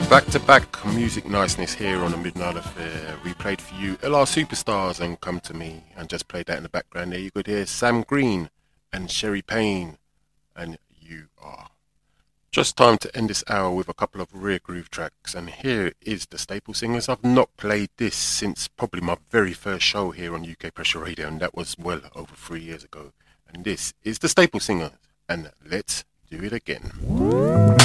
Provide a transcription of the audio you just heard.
Back-to-back music niceness here on the Midnight Affair. We played for you LR Superstars and Come To Me, and just played that in the background there. You could hear Sam Green and Sherry Payne and You Are. Just time to end this hour with a couple of rare groove tracks, and here is the Staple Singers. I've not played this since probably my very first show here on UK Pressure Radio, and that was well over 3 years ago. And this is the Staple Singers, and let's do it again.